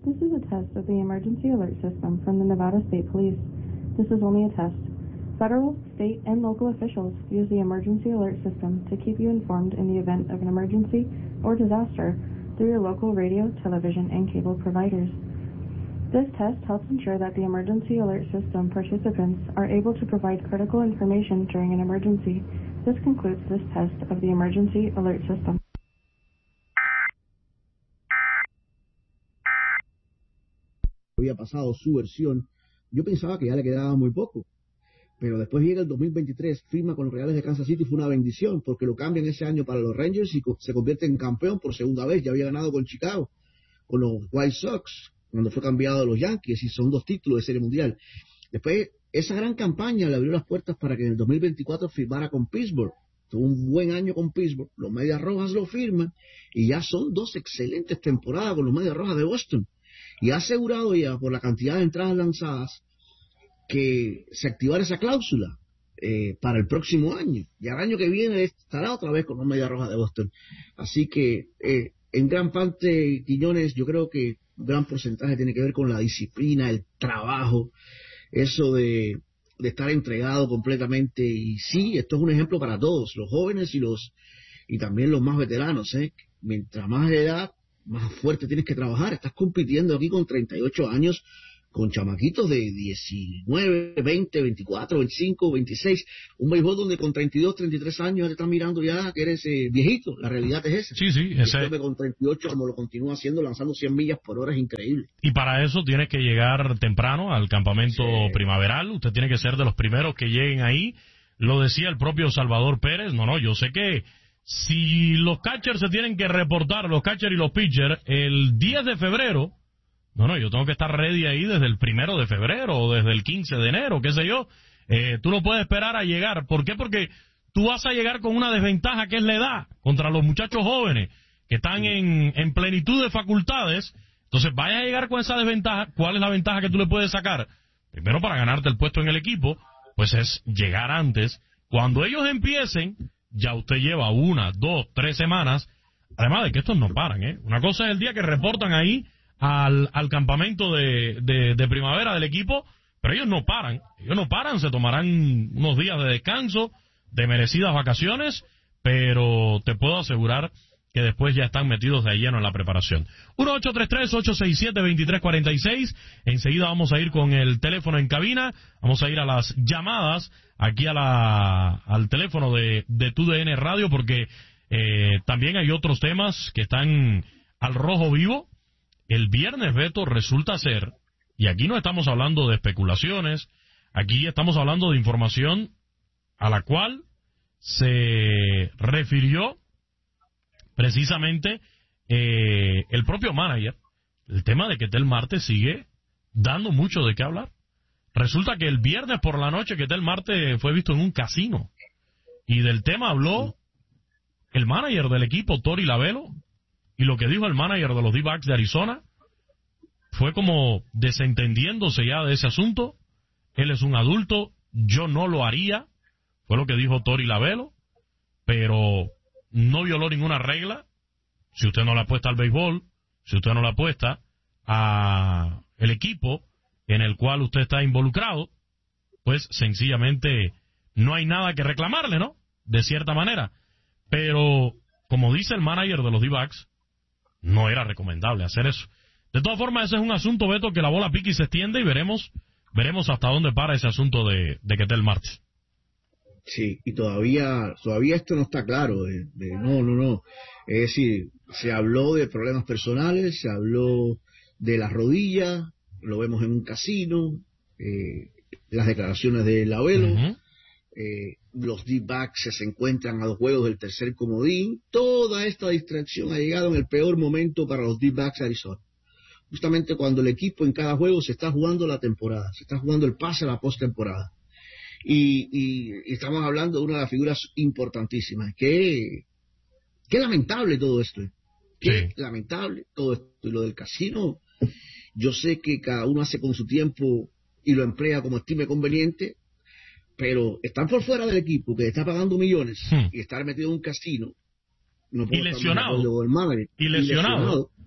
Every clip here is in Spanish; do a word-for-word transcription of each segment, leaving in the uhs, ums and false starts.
This is a test of the emergency alert system from the Nevada State Police. This is only a test. Federal, state, and local officials use the emergency alert system to keep you informed in the event of an emergency or disaster through your local radio, television, and cable providers. This test helps ensure that the emergency alert system participants are able to provide critical information during an emergency. This concludes this test of the emergency alert system. Había pasado su versión, yo pensaba que ya le quedaba muy poco, pero después llega el dos mil veintitrés, firma con los Reales de Kansas City, fue una bendición, porque lo cambian ese año para los Rangers y se convierte en campeón por segunda vez. Ya había ganado con Chicago, con los White Sox, cuando fue cambiado a los Yankees, y son dos títulos de Serie Mundial. Después, esa gran campaña le abrió las puertas para que en el dos mil veinticuatro firmara con Pittsburgh. Tuvo un buen año con Pittsburgh, los Medias Rojas lo firman, y ya son dos excelentes temporadas con los Medias Rojas de Boston. Y ha asegurado ya, por la cantidad de entradas lanzadas, que se activara esa cláusula eh, para el próximo año. Y al año que viene estará otra vez con los Medias Rojas de Boston. Así que, eh, en gran parte, Quiñones, yo creo que un gran porcentaje tiene que ver con la disciplina, el trabajo, eso de, de estar entregado completamente. Y sí, esto es un ejemplo para todos, los jóvenes y los y también los más veteranos, ¿eh? Mientras más edad, más fuerte tienes que trabajar. Estás compitiendo aquí con treinta y ocho años, con chamaquitos de diecinueve, veinte, veinticuatro, veinticinco, veintiséis, un béisbol donde con treinta y dos, treinta y tres años te están mirando ya que eres eh, viejito. La realidad es esa. Sí, sí, ese... Yo creo que con treinta y ocho, como lo continúa haciendo, lanzando cien millas por hora, es increíble. Y para eso tienes que llegar temprano al campamento sí. primaveral. Usted tiene que ser de los primeros que lleguen ahí. Lo decía el propio Salvador Pérez. No, no, yo sé que si los catchers se tienen que reportar, los catchers y los pitchers, el diez de febrero, no, no, yo tengo que estar ready ahí desde el primero de febrero o desde el quince de enero, qué sé yo. Eh, tú no puedes esperar a llegar. ¿Por qué? Porque tú vas a llegar con una desventaja que es la edad contra los muchachos jóvenes que están en, en plenitud de facultades. Entonces vaya a llegar con esa desventaja. ¿Cuál es la ventaja que tú le puedes sacar? Primero, para ganarte el puesto en el equipo, pues es llegar antes. Cuando ellos empiecen, ya usted lleva una, dos, tres semanas. Además de que estos no paran, ¿eh? Una cosa es el día que reportan ahí al, al campamento de, de, de primavera del equipo, pero ellos no paran, ellos no paran, se tomarán unos días de descanso, de merecidas vacaciones, pero te puedo asegurar que después ya están metidos de lleno en la preparación. uno ocho tres tres, ocho seis siete, dos tres cuatro seis, enseguida vamos a ir con el teléfono en cabina, vamos a ir a las llamadas aquí a la, al teléfono de, de T U D N Radio, porque eh, también hay otros temas que están al rojo vivo. El viernes, Beto, resulta ser, y aquí no estamos hablando de especulaciones, aquí estamos hablando de información a la cual se refirió precisamente eh, el propio manager, el tema de que Tel Marte sigue dando mucho de qué hablar. Resulta que el viernes por la noche que Tel Marte fue visto en un casino, y del tema habló el manager del equipo, Tori Lavelo. Y lo que dijo el manager de los D-backs de Arizona fue como desentendiéndose ya de ese asunto. Él es un adulto, yo no lo haría, fue lo que dijo Tori Lavelo, pero no violó ninguna regla. Si usted no le apuesta al béisbol, si usted no le apuesta a el equipo en el cual usted está involucrado, pues sencillamente no hay nada que reclamarle, ¿no? De cierta manera. Pero, como dice el manager de los D-backs, no era recomendable hacer eso. De todas formas, ese es un asunto, Beto, que la bola pica y se extiende, y veremos veremos hasta dónde para ese asunto de, de Ketel Marte. Sí, y todavía todavía esto no está claro. De, de, no, no, no. Es decir, se habló de problemas personales, se habló de las rodillas, lo vemos en un casino, eh, las declaraciones de Lavelo, uh-huh. eh, los D-backs se encuentran a dos juegos del tercer comodín. Toda esta distracción ha llegado en el peor momento para los D-backs de Arizona. Justamente cuando el equipo en cada juego se está jugando la temporada, se está jugando el pase a la postemporada. Y, y, y estamos hablando de una de las figuras importantísimas. Qué, qué lamentable todo esto. Qué sí. lamentable todo esto. Y lo del casino, yo sé que cada uno hace con su tiempo y lo emplea como estime conveniente, pero están por fuera del equipo que está pagando millones hmm. y estar metido en un casino. No y lesionado. Del manager, y lesionado. Y lesionado.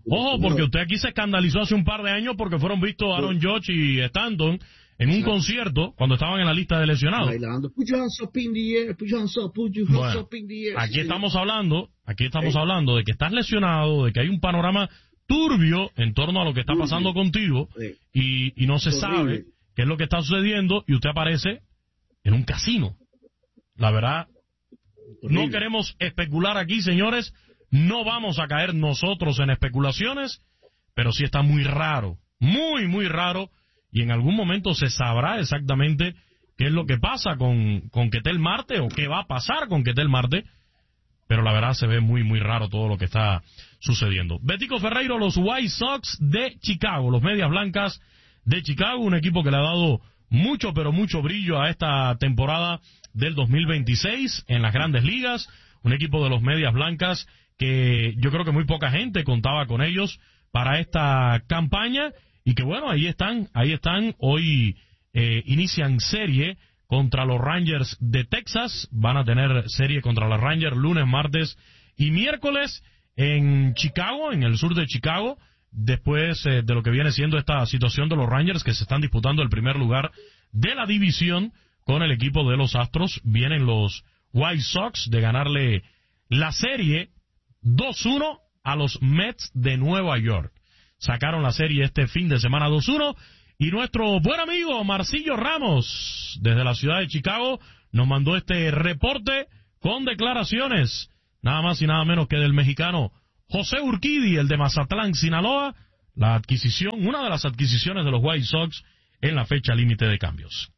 Ojo, porque usted aquí se escandalizó hace un par de años porque fueron vistos Aaron Judge y Stanton en un concierto cuando estaban en la lista de lesionados. Bailando. Put your hands up in the air, put your hands up, put your hands Bueno, up in the air. aquí Sí, estamos hablando, aquí estamos ¿Eh? hablando de que estás lesionado, de que hay un panorama turbio en torno a lo que está Turbio. pasando contigo ¿Eh? y, y no se Horrible. sabe qué es lo que está sucediendo y usted aparece en un casino. La verdad, Horrible. no queremos especular aquí, señores, no vamos a caer nosotros en especulaciones, pero sí está muy raro, muy, muy raro, y en algún momento se sabrá exactamente qué es lo que pasa con, con Ketel Marte o qué va a pasar con Ketel Marte, pero la verdad se ve muy, muy raro todo lo que está sucediendo. Betico Ferreiro, los White Sox de Chicago, los Medias Blancas de Chicago, un equipo que le ha dado mucho, pero mucho brillo a esta temporada del dos mil veintiséis en las Grandes Ligas, un equipo de los Medias Blancas que yo creo que muy poca gente contaba con ellos para esta campaña, y que bueno, ahí están, ahí están, hoy eh, inician serie contra los Rangers de Texas, van a tener serie contra los Rangers lunes, martes y miércoles en Chicago, en el sur de Chicago, después eh, de lo que viene siendo esta situación de los Rangers que se están disputando el primer lugar de la división con el equipo de los Astros. Vienen los White Sox de ganarle la serie dos uno a los Mets de Nueva York. Sacaron la serie este fin de semana dos uno, y nuestro buen amigo Marcillo Ramos, desde la ciudad de Chicago, nos mandó este reporte con declaraciones, nada más y nada menos que del mexicano José Urquidy, el de Mazatlán, Sinaloa, la adquisición, una de las adquisiciones de los White Sox en la fecha límite de cambios.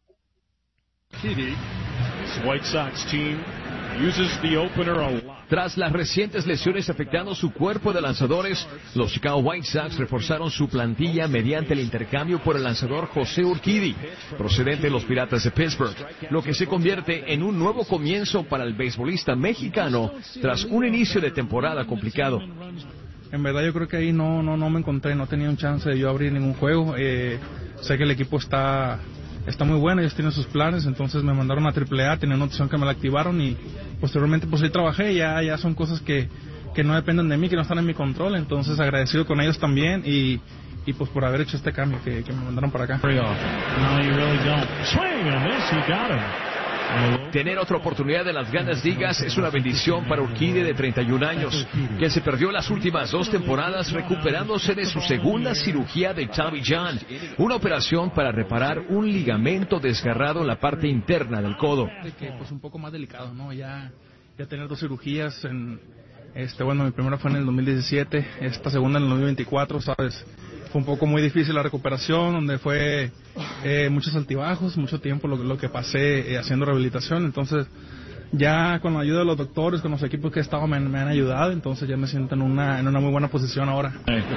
White Sox team uses the opener a lot. Tras las recientes lesiones afectando su cuerpo de lanzadores, los Chicago White Sox reforzaron su plantilla mediante el intercambio por el lanzador José Urquidy, procedente de los Piratas de Pittsburgh, lo que se convierte en un nuevo comienzo para el beisbolista mexicano tras un inicio de temporada complicado. En verdad yo creo que ahí no no no me encontré, no tenía un chance de yo abrir ningún juego. Eh, sé que el equipo está está muy bueno, ellos tienen sus planes, entonces me mandaron a triple A, tenían una opción que me la activaron y posteriormente pues ahí trabajé. Ya ya son cosas que, que no dependen de mí, que no están en mi control, entonces agradecido con ellos también y, y pues por haber hecho este cambio que, que me mandaron para acá. Tener otra oportunidad de las Grandes Ligas es una bendición para Urquidy, de treinta y un años, que se perdió las últimas dos temporadas recuperándose de su segunda cirugía de Tommy John, una operación para reparar un ligamento desgarrado en la parte interna del codo. Que pues un poco más delicado, ¿no? Ya ya tener dos cirugías en este bueno, mi primera fue en el dos mil diecisiete, esta segunda en el dos mil veinticuatro, ¿sabes? Fue un poco muy difícil la recuperación, donde fue eh, muchos altibajos, mucho tiempo lo, lo que pasé eh, haciendo rehabilitación. Entonces ya con la ayuda de los doctores, con los equipos que he estado me, me han ayudado, entonces ya me siento en una en una muy buena posición ahora.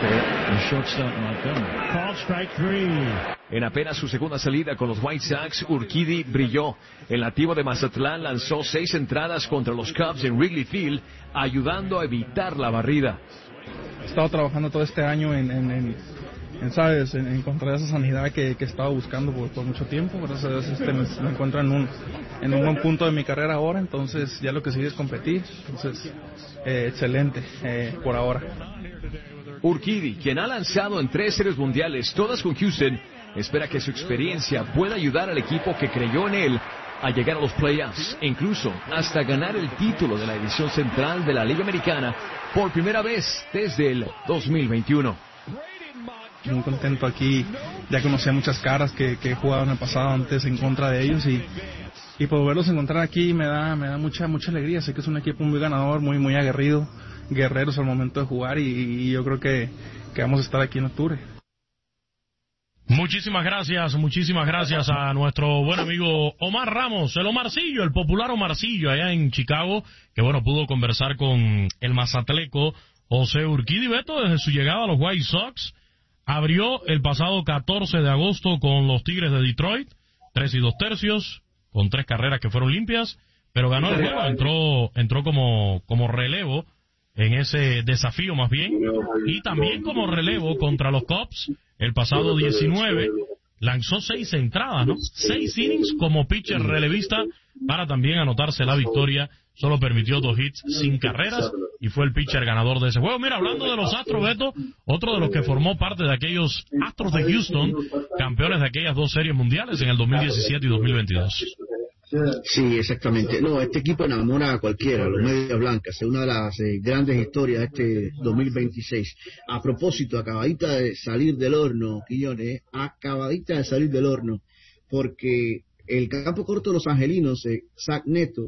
En apenas su segunda salida con los White Sox, Urquidy brilló. El nativo de Mazatlán lanzó seis entradas contra los Cubs en Wrigley Field, ayudando a evitar la barrida. He estado trabajando todo este año en, en, en, en ¿sabes? En, en encontrar esa sanidad que, que he estado buscando por, por mucho tiempo. Gracias a Dios este, me, me encuentro en un, en un buen punto de mi carrera ahora, entonces ya lo que sigue es competir. Entonces, eh, excelente eh, por ahora. Urquidy, quien ha lanzado en tres series mundiales, todas con Houston, espera que su experiencia pueda ayudar al equipo que creyó en él a llegar a los playoffs, e incluso hasta ganar el título de la división central de la Liga Americana por primera vez desde el dos mil veintiuno. Muy contento aquí, ya conocí a muchas caras que, que he jugado en el pasado antes en contra de ellos y, y por verlos encontrar aquí me da me da mucha mucha alegría. Sé que es un equipo muy ganador, muy muy aguerrido, guerreros al momento de jugar y, y yo creo que, que vamos a estar aquí en octubre. Muchísimas gracias, muchísimas gracias a nuestro buen amigo Omar Ramos, el Omarcillo, el popular Omarcillo allá en Chicago, que bueno, pudo conversar con el mazatleco José Urquidy. Beto, desde su llegada a los White Sox, abrió el pasado catorce de agosto con los Tigres de Detroit, tres y dos tercios, con tres carreras que fueron limpias, pero ganó el juego, entró, entró como, como relevo en ese desafío más bien, y también como relevo contra los Cubs. El pasado diecinueve lanzó seis entradas, ¿no? Seis innings como pitcher relevista para también anotarse la victoria. Solo permitió dos hits sin carreras. y fue el pitcher ganador de ese juego. Mira, hablando de los Astros, Beto, otro de los que formó parte de aquellos Astros de Houston, campeones de aquellas dos series mundiales en el dos mil diecisiete y dos mil veintidós. Sí, exactamente. No, este equipo enamora a cualquiera, los Medias Blancas. Es una de las eh, grandes historias de este dos mil veintiséis. A propósito, acabadita de salir del horno, Quiñones, eh, acabadita de salir del horno, porque el campo corto de los angelinos, eh, Zach Neto,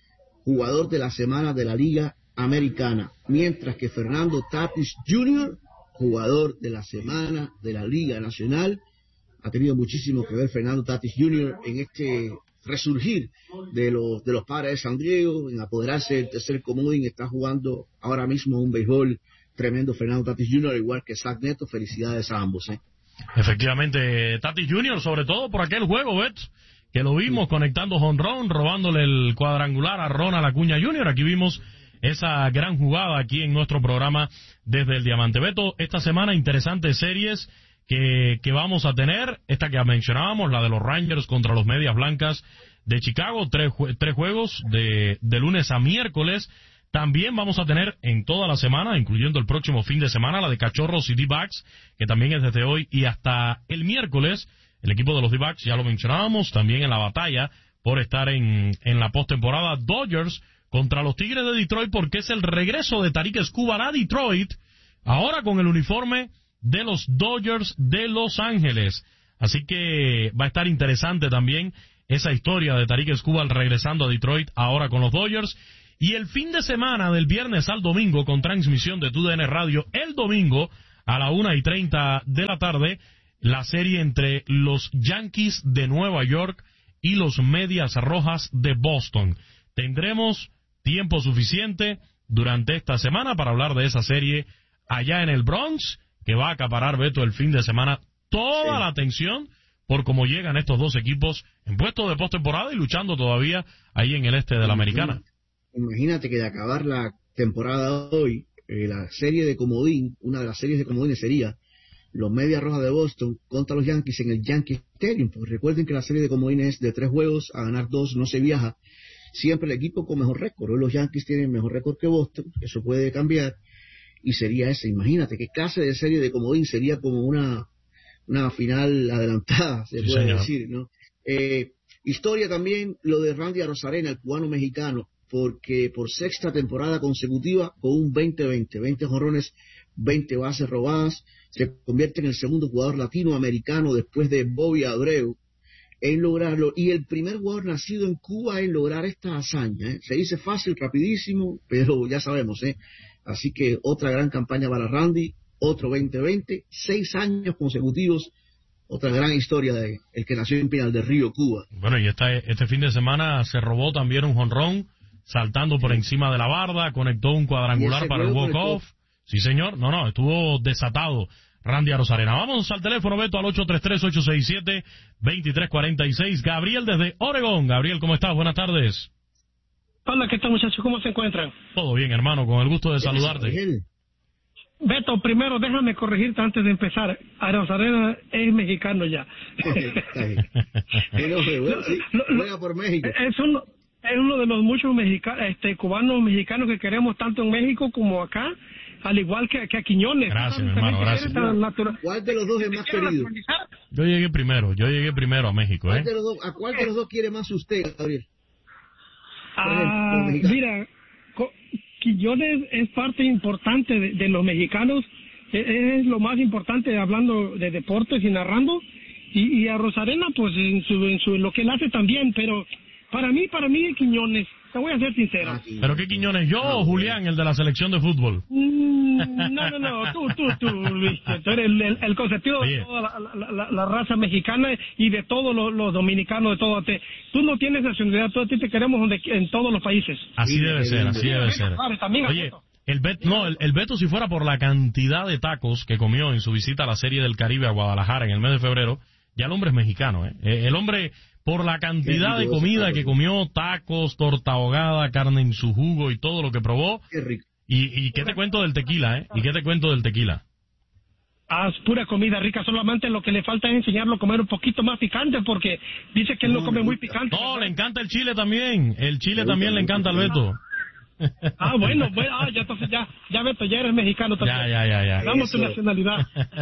jugador de la semana de la Liga Americana, mientras que Fernando Tatis junior, jugador de la semana de la Liga Nacional. Ha tenido muchísimo que ver Fernando Tatis junior en este resurgir de los de los Padres de San Diego, en apoderarse del tercer comodín. Está jugando ahora mismo un béisbol tremendo Fernando Tatis junior, igual que Zach Neto. Felicidades a ambos, ¿eh? Efectivamente, Tatis junior, sobre todo por aquel juego, Bet, que lo vimos sí. conectando jonrón, robándole el cuadrangular a Ronald Acuña junior Aquí vimos esa gran jugada aquí en nuestro programa desde el Diamante. Beto, esta semana interesantes series que, que vamos a tener, esta que mencionábamos, la de los Rangers contra los Medias Blancas de Chicago, tres, tres juegos de, de lunes a miércoles. También vamos a tener en toda la semana, incluyendo el próximo fin de semana, la de Cachorros y D-Backs, que también es desde hoy y hasta el miércoles. El equipo de los D-Backs, ya lo mencionábamos, también en la batalla por estar en, en la postemporada. Dodgers contra los Tigres de Detroit, porque es el regreso de Tarik Skubal a Detroit, ahora con el uniforme de los Dodgers de Los Ángeles. Así que va a estar interesante también esa historia de Tarik Skubal regresando a Detroit ahora con los Dodgers. Y el fin de semana, del viernes al domingo, con transmisión de T U D N Radio, el domingo a la una y treinta de la tarde, la serie entre los Yankees de Nueva York y los Medias Rojas de Boston. Tendremos tiempo suficiente durante esta semana para hablar de esa serie allá en el Bronx, que va a acaparar, Beto, el fin de semana toda sí. la atención por cómo llegan estos dos equipos en puestos de postemporada y luchando todavía ahí en el este de la Americana. Imagínate que de acabar la temporada hoy, eh, la serie de comodín, una de las series de comodines sería los Medias Rojas de Boston contra los Yankees en el Yankee Stadium. Pues recuerden que la serie de comodines es de tres juegos, a ganar dos no se viaja. Siempre el equipo con mejor récord. Hoy los Yankees tienen mejor récord que Boston, eso puede cambiar, y sería ese. Imagínate qué clase de serie de comodín sería, como una una final adelantada, se sí, puede señor. decir, ¿no? Eh, historia también lo de Randy Arozarena, el cubano mexicano, porque por sexta temporada consecutiva, con un veinte veinte, veinte jonrones, veinte bases robadas, se convierte en el segundo jugador latinoamericano después de Bobby Abreu en lograrlo, y el primer jugador nacido en Cuba en lograr esta hazaña, ¿eh? Se dice fácil, rapidísimo, pero ya sabemos, ¿eh? Así que otra gran campaña para Randy, otro veinte veinte, seis años consecutivos, otra gran historia de el que nació en Pinar del Río, Cuba. Bueno, y esta, este fin de semana se robó también un jonrón, saltando por encima de la barda, conectó un cuadrangular para el walk-off. Sí, señor. No, no, estuvo desatado Randy Arozarena. Vamos al teléfono, Beto, al ocho tres tres, ocho seis siete, dos tres cuatro seis. Gabriel desde Oregón. Gabriel, ¿cómo estás? Buenas tardes. Hola, ¿qué tal, muchachos? ¿Cómo se encuentran? Todo bien, hermano, con el gusto de saludarte. Beto, primero déjame corregirte antes de empezar. Arozarena es mexicano ya. Juega por México. Es uno, es uno de los muchos mexicanos, este, cubanos mexicanos que queremos tanto en México como acá, al igual que, que a Quiñones. Gracias, mi hermano, gracias. ¿Cuál de los dos es más querido? Yo llegué primero, yo llegué primero a México, ¿eh? ¿Cuál de los dos, ¿A cuál de los dos quiere más usted, Gabriel? Ah, mira, Quiñones es parte importante de, de los mexicanos, es, es lo más importante hablando de deportes y narrando, y, y a Arozarena pues en su, en su lo que él hace también, pero para mí, para mí Quiñones, te voy a ser sincero. Ah, ¿Pero qué Quiñones? ¿Yo o Julián, el de la selección de fútbol? Mm, no, no, no, tú, tú, tú, Luis, tú eres el, el, el consentido de toda la, la, la, la raza mexicana y de todos los, los dominicanos, de todo. Te, tú no tienes nacionalidad, tú a ti te queremos donde, en todos los países. Así debe ser, así debe ser. Oye, el Bet, no, el, el Beto, si fuera por la cantidad de tacos que comió en su visita a la Serie del Caribe a Guadalajara en el mes de febrero, ya el hombre es mexicano, ¿eh? El hombre, por la cantidad de comida que comió, tacos, torta ahogada, carne en su jugo y todo lo que probó. Qué rico. Y, y qué te cuento del tequila, ¿eh? ¿Y qué te cuento del tequila? Ah, es pura comida rica, solamente lo que le falta es enseñarlo a comer un poquito más picante, porque dice que él no come muy picante. No, le encanta el chile también, el chile también le encanta al Beto. Ah, bueno, bueno, ah, ya entonces ya, ya Beto, ya eres mexicano también. Ya, ya, ya, ya. Damos tu nacionalidad.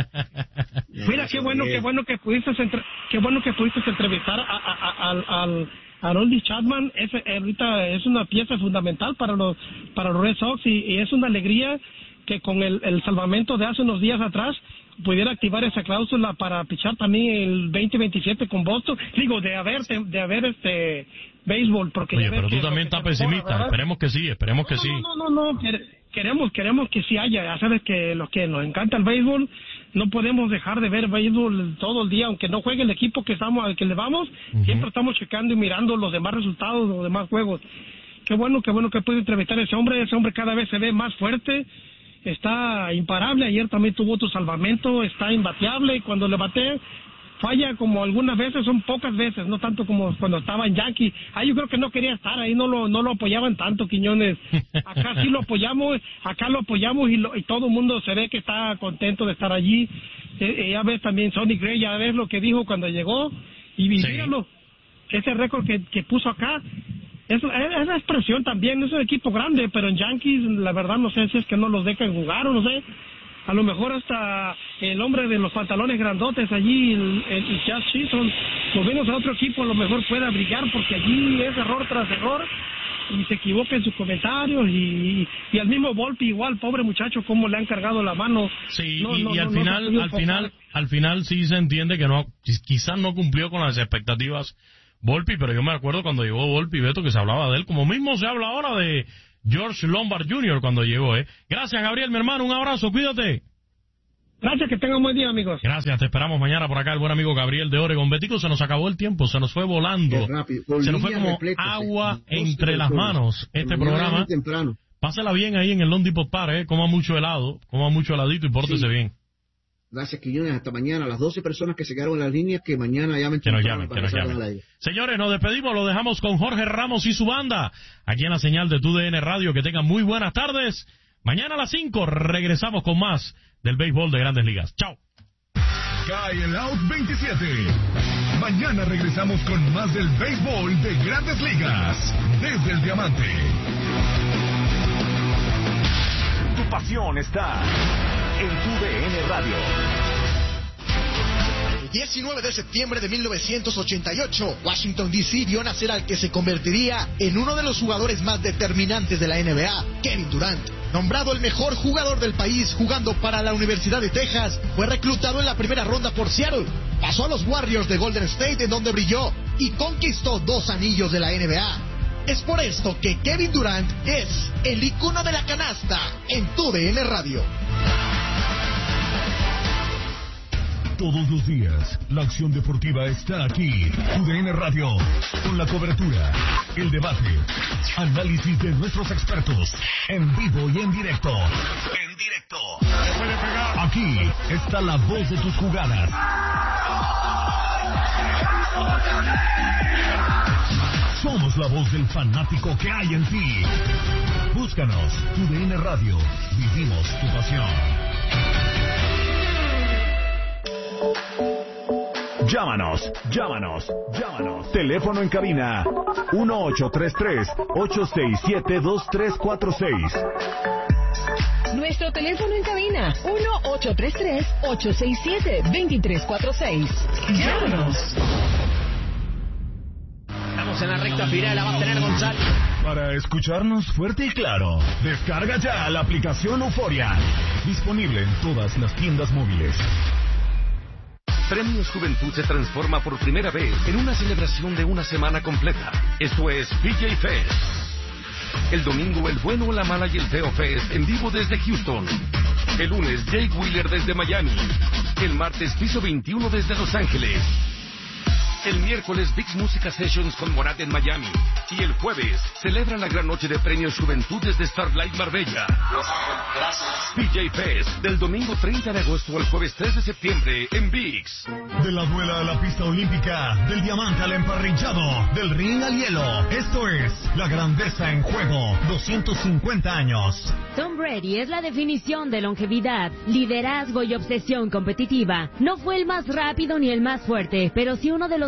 Mira, qué bueno, qué bueno que pudiste, entre, qué bueno que pudiste entrevistar a, a, a, al, al a Aroldis Chapman. Ese, ahorita es una pieza fundamental para los, para los Red Sox y, y es una alegría que con el, el salvamento de hace unos días atrás pudiera activar esa cláusula para pichar también el veinte veintisiete con Boston. Digo, de haber, de haber este béisbol, porque... Oye, pero tú también estás pesimista. Mejora, esperemos que sí, esperemos no, que no, sí. No, no, no, no. Queremos, queremos que sí haya. Ya sabes que los que nos encanta el béisbol, no podemos dejar de ver béisbol todo el día, aunque no juegue el equipo que estamos, al que le vamos, uh-huh. Siempre estamos checando y mirando los demás resultados, los demás juegos. Qué bueno, qué bueno que puede entrevistar a ese hombre. Ese hombre cada vez se ve más fuerte. Está imparable, ayer también tuvo otro salvamento, está imbateable y cuando le bate falla como algunas veces, son pocas veces, no tanto como cuando estaba en Yankee. Ah, yo creo que no quería estar ahí, no lo no lo apoyaban tanto, Quiñones. Acá sí lo apoyamos, acá lo apoyamos y, lo, y todo el mundo se ve que está contento de estar allí. Eh, eh, ya ves también Sonny Gray, ya ves lo que dijo cuando llegó y míralo, sí. Ese récord que, que puso acá. Es, es la expresión también, es un equipo grande, pero en Yankees la verdad no sé si es que no los dejan jugar o no sé. A lo mejor hasta el hombre de los pantalones grandotes allí, el, el Jazz Chisholm, moviéndose a otro equipo a lo mejor pueda brillar porque allí es error tras error y se equivoca en sus comentarios y, y al mismo Volpi igual, pobre muchacho, cómo le han cargado la mano. Sí, no, y, no, y al no, final, no al final, al final sí se entiende que no, quizás no cumplió con las expectativas Volpi, pero yo me acuerdo cuando llegó Volpi, Beto, que se hablaba de él, como mismo se habla ahora de George Lombard junior cuando llegó, ¿eh? Gracias, Gabriel, mi hermano, un abrazo, cuídate. Gracias, que tengan un buen día, amigos. Gracias, te esperamos mañana por acá, el buen amigo Gabriel de Oregon. Betico, se nos acabó el tiempo, se nos fue volando. Se nos fue como repleta, agua sí. entre las manos este programa. Pásala bien ahí en el Lone Depot Park, ¿eh? Coma mucho helado, coma mucho heladito y pórtese sí. bien. Gracias, Quiñones. Hasta mañana. Las doce personas que se quedaron en las líneas, que mañana llamen. Que nos llamen, que nos llamen. Señores, nos despedimos. Lo dejamos con Jorge Ramos y su banda. Aquí en la señal de T U D N Radio. Que tengan muy buenas tardes. Mañana a las cinco regresamos con más del béisbol de Grandes Ligas. Chao. Cae el Out veintisiete. Mañana regresamos con más del béisbol de Grandes Ligas. Desde el Diamante. Tu pasión está en T U D N Radio. El diecinueve de septiembre de mil novecientos ochenta y ocho, Washington D C vio nacer al que se convertiría en uno de los jugadores más determinantes de la N B A, Kevin Durant. Nombrado el mejor jugador del país jugando para la Universidad de Texas, fue reclutado en la primera ronda por Seattle. Pasó a los Warriors de Golden State, en donde brilló y conquistó dos anillos de la N B A. Es por esto que Kevin Durant es el icono de la canasta en T U D N Radio. Todos los días, la acción deportiva está aquí. T U D N Radio, con la cobertura, el debate, análisis de nuestros expertos, en vivo y en directo. En directo. Aquí está la voz de tus jugadas. Somos la voz del fanático que hay en ti. Búscanos, T U D N Radio. Vivimos tu pasión. Llámanos, llámanos, llámanos. Teléfono en cabina uno ocho tres tres, ocho seis siete, dos tres cuatro seis. Nuestro teléfono en cabina uno ocho tres tres, ocho seis siete, dos tres cuatro seis. Llámanos. Estamos en la recta final, la va a tener González. Para escucharnos fuerte y claro, descarga ya la aplicación Euforia. Disponible en todas las tiendas móviles. Premios Juventud se transforma por primera vez en una celebración de una semana completa. Esto es P J Fest. El domingo, el bueno, la mala y el feo Fest en vivo desde Houston. El lunes, Jake Wheeler desde Miami. El martes, Piso veintiuno desde Los Ángeles. El miércoles, Vix Música Sessions con Morat en Miami. Y el jueves, celebra la gran noche de premios Juventud desde Starlight Marbella. P J Fest, del domingo treinta de agosto al jueves tres de septiembre en Vix. De la duela a la pista olímpica, del diamante al emparrillado, del ring al hielo. Esto es la grandeza en juego. doscientos cincuenta años. Tom Brady es la definición de longevidad, liderazgo y obsesión competitiva. No fue el más rápido ni el más fuerte, pero sí uno de los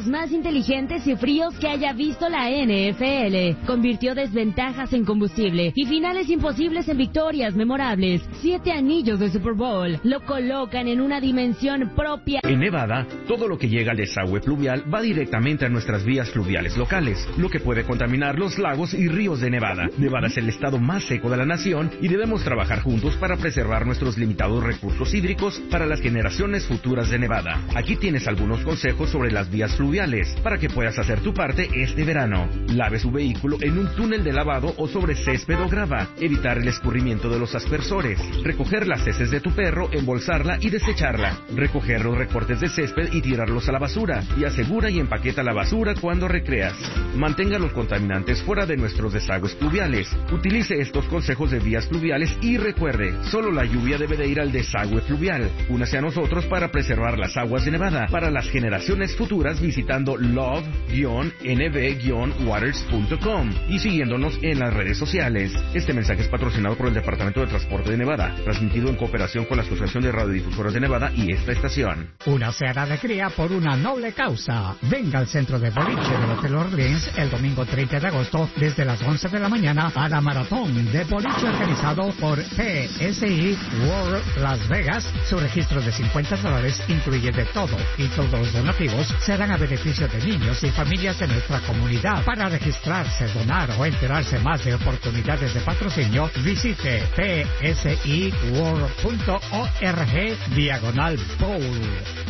más inteligentes y fríos que haya visto la N F L. Convirtió desventajas en combustible y finales imposibles en victorias memorables. Siete anillos de Super Bowl lo colocan en una dimensión propia. En Nevada, todo lo que llega al desagüe pluvial va directamente a nuestras vías fluviales locales, lo que puede contaminar los lagos y ríos de Nevada. Nevada es el estado más seco de la nación y debemos trabajar juntos para preservar nuestros limitados recursos hídricos para las generaciones futuras de Nevada. Aquí tienes algunos consejos sobre las vías fluviales para que puedas hacer tu parte este verano. Lave su vehículo en un túnel de lavado o sobre césped o grava. Evitar el escurrimiento de los aspersores. Recoger las heces de tu perro, embolsarla y desecharla. Recoger los recortes de césped y tirarlos a la basura. Y asegura y empaqueta la basura cuando recreas. Mantenga los contaminantes fuera de nuestros desagües pluviales. Utilice estos consejos de vías fluviales y recuerde, solo la lluvia debe de ir al desagüe fluvial. Únase a nosotros para preservar las aguas de Nevada para las generaciones futuras visitando love guion n b guion waters punto com y siguiéndonos en las redes sociales. Este mensaje es patrocinado por el Departamento de Transporte de Nevada, transmitido en cooperación con la Asociación de Radiodifusoras de Nevada y esta estación. Una cena de cría por una noble causa. Venga al centro de boliche del Hotel Orleans el domingo treinta de agosto desde las once de la mañana a la maratón de boliche organizado por P S I World Las Vegas. Su registro de cincuenta dólares incluye de todo y todos los donativos serán a beneficio de niños y familias de nuestra comunidad. Para registrarse, donar o enterarse más de oportunidades de patrocinio, visite p s i world punto org diagonal bowl.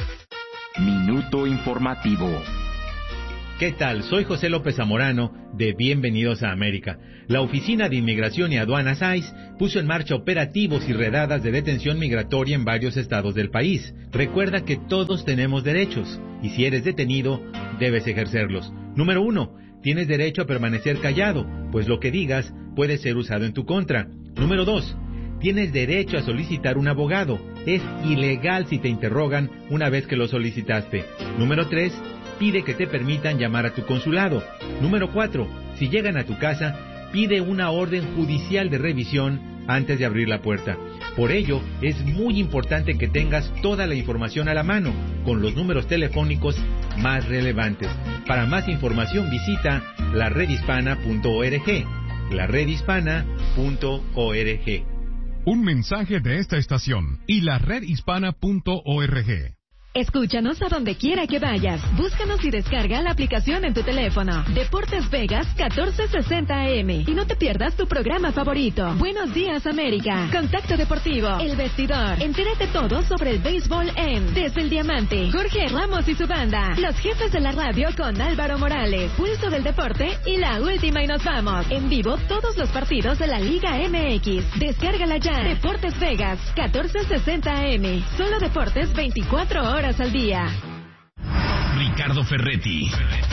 Minuto informativo. ¿Qué tal? Soy José López Zamorano de Bienvenidos a América. La Oficina de Inmigración y Aduanas I C E puso en marcha operativos y redadas de detención migratoria en varios estados del país. Recuerda que todos tenemos derechos y si eres detenido, debes ejercerlos. Número uno, tienes derecho a permanecer callado, pues lo que digas puede ser usado en tu contra. Número dos, tienes derecho a solicitar un abogado. Es ilegal si te interrogan una vez que lo solicitaste. Número tres, pide que te permitan llamar a tu consulado. Número cuatro, si llegan a tu casa, pide una orden judicial de revisión antes de abrir la puerta. Por ello, es muy importante que tengas toda la información a la mano, con los números telefónicos más relevantes. Para más información visita la red hispana punto org. la red hispana punto org. Un mensaje de esta estación y la red hispana punto org. Escúchanos a donde quiera que vayas. Búscanos y descarga la aplicación en tu teléfono. Deportes Vegas catorce sesenta A M. Y no te pierdas tu programa favorito. Buenos días, América. Contacto Deportivo. El Vestidor. Entérate todo sobre el béisbol en Desde el Diamante. Jorge Ramos y su banda. Los jefes de la radio con Álvaro Morales. Pulso del Deporte y la última y nos vamos. En vivo todos los partidos de la Liga M X. Descárgala ya. Deportes Vegas catorce sesenta A M. Solo deportes veinticuatro horas al día. Ricardo Ferretti,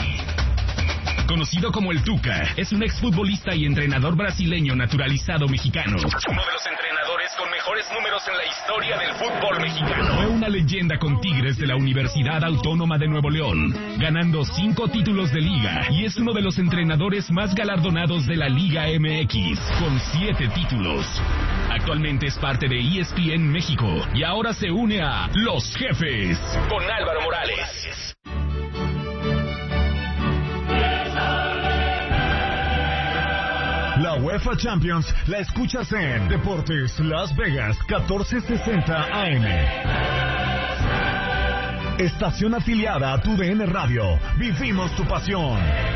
conocido como el Tuca, es un exfutbolista y entrenador brasileño naturalizado mexicano. Uno de los entrenadores con mejores números en la historia del fútbol mexicano. Fue una leyenda con Tigres de la Universidad Autónoma de Nuevo León, ganando cinco títulos de liga, y es uno de los entrenadores más galardonados de la Liga M X, con siete títulos. Actualmente es parte de E S P N México y ahora se une a Los Jefes con Álvaro Morales. La UEFA Champions la escuchas en Deportes Las Vegas catorce sesenta A M. Estación afiliada a tu D N Radio. Vivimos tu pasión.